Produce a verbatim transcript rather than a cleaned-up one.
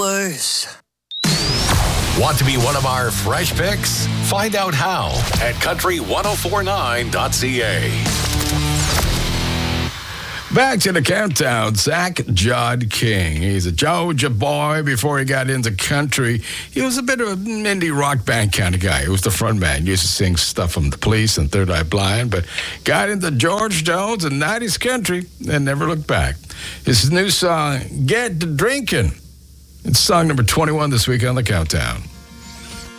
Want to be one of our fresh picks? Find out how at country ten forty-nine dot c a. Back to the countdown, Zach Judd King. He's a Georgia boy before he got into country. He was a bit of an indie rock band kind of guy. He was the front man. He used to sing stuff from The Police and Third Eye Blind, but got into George Jones and nineties country and never looked back. His new song, Get to Drinking. It's song number twenty-one this week on the countdown.